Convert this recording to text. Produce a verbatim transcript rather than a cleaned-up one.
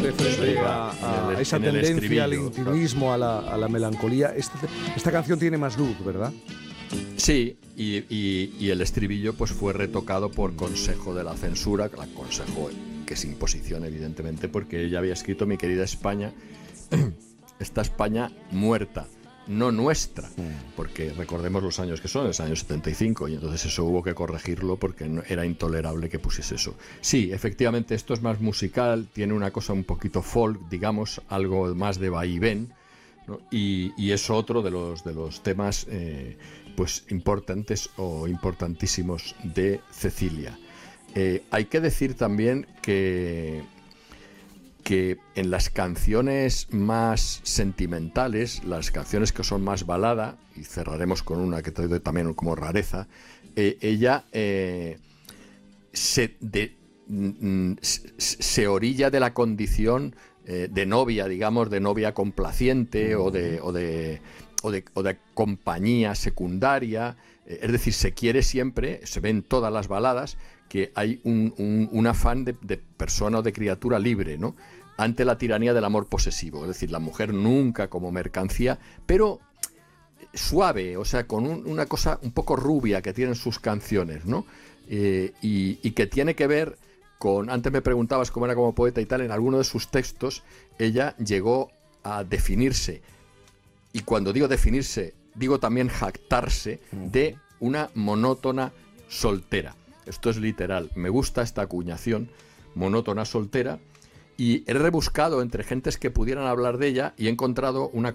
de frente a, a el, esa tendencia al intimismo, a la, a la melancolía. Esta, esta canción tiene más luz, ¿verdad? Sí, y, y, y el estribillo pues fue retocado por consejo de la censura, la consejo que es imposición evidentemente, porque ella había escrito Mi querida España, esta España muerta, no nuestra, porque recordemos los años que son, los años setenta y cinco, y entonces eso hubo que corregirlo porque no, era intolerable que pusiese eso. Sí, efectivamente esto es más musical, tiene una cosa un poquito folk, digamos, algo más de vaivén, ¿no? y, y es otro de los, de los temas eh, pues importantes o importantísimos de Cecilia. Eh, hay que decir también que que en las canciones más sentimentales, las canciones que son más balada, y cerraremos con una que te doy también como rareza, eh, ella eh, se, de, mm, se orilla de la condición eh, de novia, digamos, de novia complaciente o de, o de, o de, o de compañía secundaria, eh, es decir, se quiere siempre, se ve en todas las baladas, que hay un, un, un afán de, de persona o de criatura libre, ¿no?, ante la tiranía del amor posesivo, es decir, la mujer nunca como mercancía, pero suave, o sea, con un, una cosa un poco rubia que tienen sus canciones, ¿no? Eh, y, y que tiene que ver con, antes me preguntabas cómo era como poeta y tal, en alguno de sus textos ella llegó a definirse, y cuando digo definirse, digo también jactarse de una monótona soltera. Esto es literal, me gusta esta acuñación, monótona soltera, y he rebuscado entre gentes que pudieran hablar de ella y he encontrado una